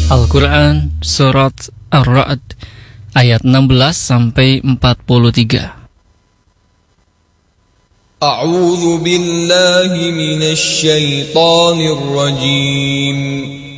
Al-Quran Surat Ar-Ra'd ayat 16-43. A'udzu billahi minasy syaithanir rajim.